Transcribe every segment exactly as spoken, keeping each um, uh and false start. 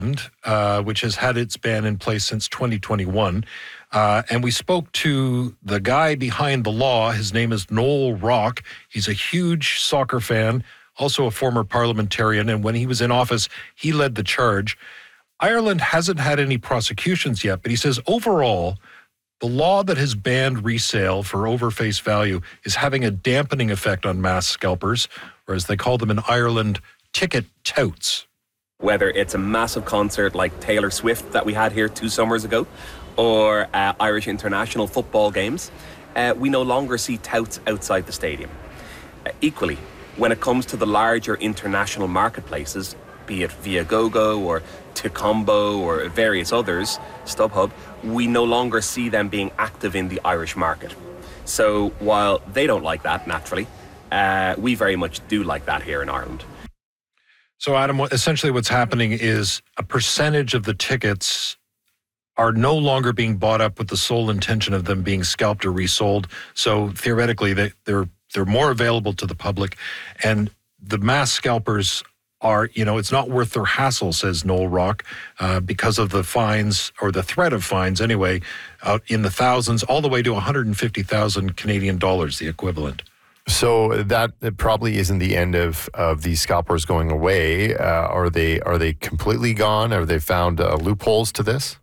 uh, which has had its ban in place since twenty twenty-one. Uh, and we spoke to the guy behind the law. His name is Noel Rock. He's a huge soccer fan, also a former parliamentarian. And when he was in office, he led the charge. Ireland hasn't had any prosecutions yet, but he says overall, the law that has banned resale for over face value is having a dampening effect on mass scalpers, or as they call them in Ireland, ticket touts. Whether it's a massive concert like Taylor Swift that we had here two summers ago, or uh, Irish international football games, uh, we no longer see touts outside the stadium. Uh, equally, when it comes to the larger international marketplaces, be it Viagogo or Tecombo or various others, StubHub, we no longer see them being active in the Irish market. So while they don't like that, naturally, uh, we very much do like that here in Ireland. So Adam, essentially what's happening is a percentage of the tickets are no longer being bought up with the sole intention of them being scalped or resold. So theoretically, they, they're they're more available to the public, and the mass scalpers are, you know, it's not worth their hassle, says Noel Rock, uh, because of the fines, or the threat of fines anyway, out in the thousands, all the way to one hundred fifty thousand Canadian dollars, the equivalent. So that it probably isn't the end of, of these scalpers going away. Uh, are they are they completely gone? Have they found uh, loopholes to this?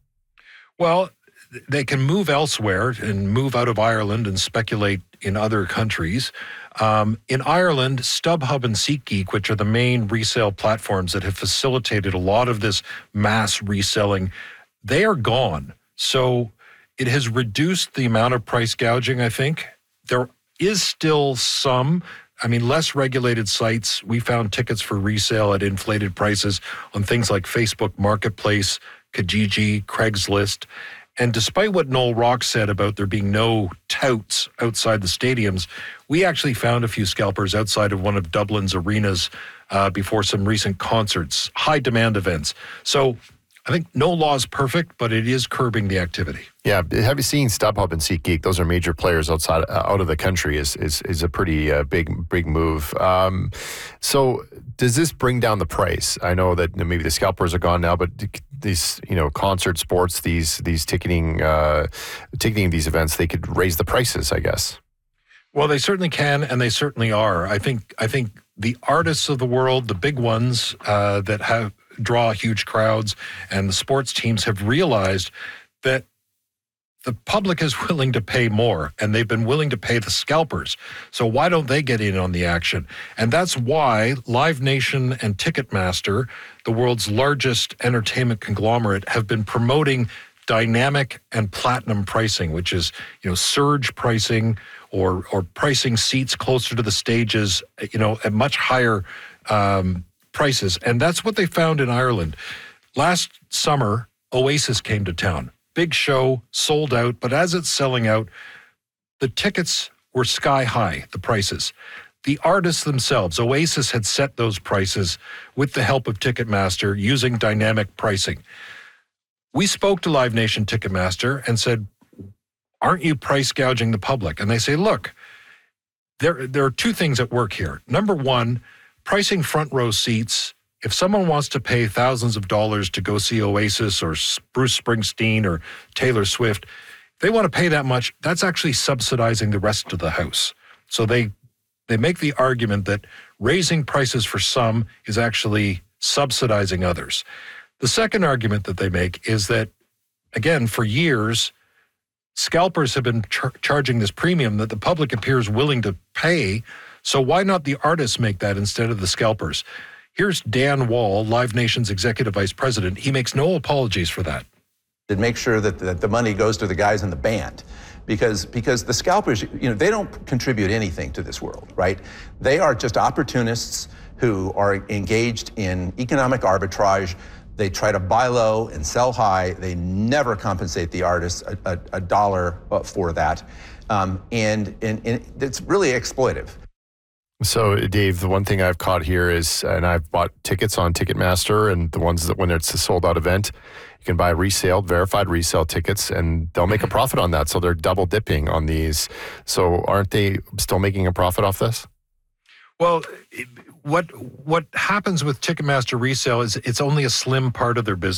Well, they can move elsewhere and move out of Ireland and speculate in other countries. Um, in Ireland, StubHub and SeatGeek, which are the main resale platforms that have facilitated a lot of this mass reselling, they are gone. So it has reduced the amount of price gouging, I think. There is still some, I mean, less regulated sites. We found tickets for resale at inflated prices on things like Facebook Marketplace, Kijiji, Craigslist. And despite what Noel Rock said about there being no touts outside the stadiums, we actually found a few scalpers outside of one of Dublin's arenas uh, before some recent concerts, high demand events. So I think no law is perfect, but it is curbing the activity. Yeah, have you seen StubHub and SeatGeek? Those are major players outside uh, out of the country. is is is a pretty uh, big big move. Um, so does this bring down the price? I know that maybe the scalpers are gone now, but these, you know, concert sports, these these ticketing uh, ticketing these events, they could raise the prices, I guess. Well, they certainly can, and they certainly are. I think I think the artists of the world, the big ones uh, that have draw huge crowds, and the sports teams have realized that the public is willing to pay more, and they've been willing to pay the scalpers. So why don't they get in on the action? And that's why Live Nation and Ticketmaster, the world's largest entertainment conglomerate, have been promoting dynamic and platinum pricing, which is, you know, surge pricing, or or pricing seats closer to the stages, you know, at much higher um, prices. And that's what they found in Ireland. Last summer, Oasis came to town. Big show, sold out, but as it's selling out, the tickets were sky high, the prices. The artists themselves, Oasis had set those prices with the help of Ticketmaster using dynamic pricing. We spoke to Live Nation Ticketmaster and said, aren't you price gouging the public? And they say, look, there, there are two things at work here. Number one, pricing front row seats. If someone wants to pay thousands of dollars to go see Oasis or Bruce Springsteen or Taylor Swift, if they want to pay that much, that's actually subsidizing the rest of the house. So they they make the argument that raising prices for some is actually subsidizing others. The second argument that they make is that, again, for years, scalpers have been char- charging this premium that the public appears willing to pay. So why not the artists make that instead of the scalpers? Here's Dan Wall, Live Nation's executive vice president. He makes no apologies for that. To make sure that, that the money goes to the guys in the band. Because, because the scalpers, you know, they don't contribute anything to this world, right? They are just opportunists who are engaged in economic arbitrage. They try to buy low and sell high. They never compensate the artists a, a, a dollar for that. Um, and, and, and it's really exploitive. So, Dave, the one thing I've caught here is, and I've bought tickets on Ticketmaster, and the ones that when it's a sold out event, you can buy resale, verified resale tickets, and they'll make a profit on that. So they're double dipping on these. So aren't they still making a profit off this? Well, what what happens with Ticketmaster resale is it's only a slim part of their business.